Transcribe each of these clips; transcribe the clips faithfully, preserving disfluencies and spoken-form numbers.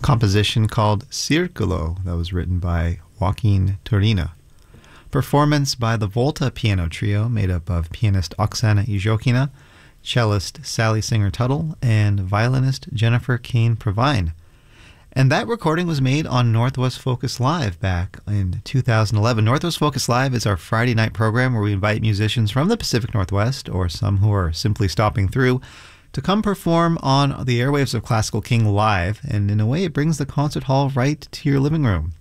composition called Circolo that was written by Joaquin Turina. Performance by the Volta Piano Trio made up of pianist Oksana Izhokina, cellist Sally Singer-Tuttle, and violinist Jennifer Kane-Provine. And that recording was made on Northwest Focus Live back in two thousand eleven. Northwest Focus Live is our Friday night program where we invite musicians from the Pacific Northwest, or some who are simply stopping through, to come perform on the airwaves of Classical King live, and in a way it brings the concert hall right to your living room.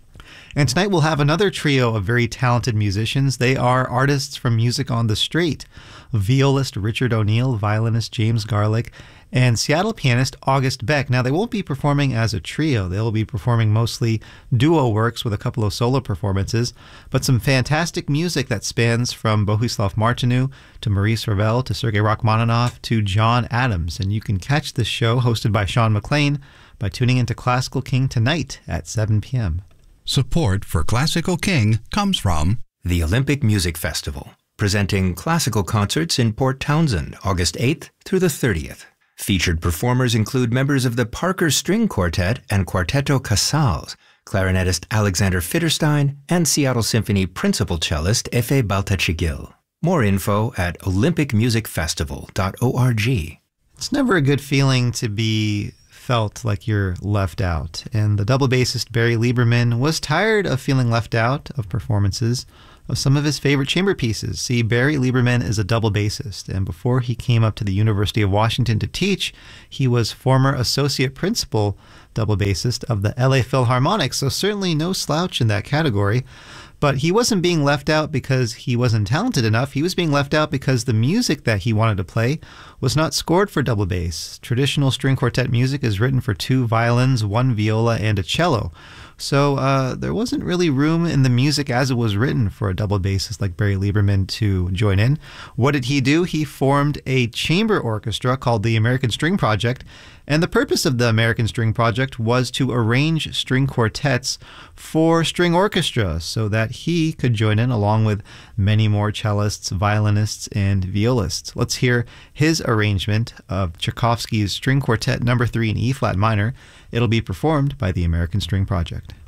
And tonight we'll have another trio of very talented musicians. They are artists from Music on the Straight, violist Richard O'Neill, violinist James Garlick, and Seattle pianist August Beck. Now, they won't be performing as a trio. They'll be performing mostly duo works with a couple of solo performances, but some fantastic music that spans from Bohuslav Martinu to Maurice Ravel to Sergei Rachmaninoff to John Adams. And you can catch this show, hosted by Sean McLean, by tuning into Classical King tonight at seven p.m. Support for Classical King comes from the Olympic Music Festival, presenting classical concerts in Port Townsend, August eighth through the thirtieth. Featured performers include members of the Parker String Quartet and Quarteto Casals, clarinetist Alexander Fitterstein, and Seattle Symphony principal cellist Efe Baltachigil. More info at olympic music festival dot org. It's never a good feeling to be felt like you're left out, and the double bassist Barry Lieberman was tired of feeling left out of performances of some of his favorite chamber pieces. See, Barry Lieberman is a double bassist, and before he came up to the University of Washington to teach, he was former associate principal double bassist of the L A Philharmonic, so certainly no slouch in that category. But he wasn't being left out because he wasn't talented enough. He was being left out because the music that he wanted to play was not scored for double bass. Traditional string quartet music is written for two violins, one viola, and a cello. So uh, there wasn't really room in the music as it was written for a double bassist like Barry Lieberman to join in. What did he do? He formed a chamber orchestra called the American String Project, and the purpose of the American String Project was to arrange string quartets for string orchestra so that he could join in along with many more cellists, violinists, and violists. Let's hear his arrangement of Tchaikovsky's String Quartet number three in E-flat minor. It'll be performed by the American String Project.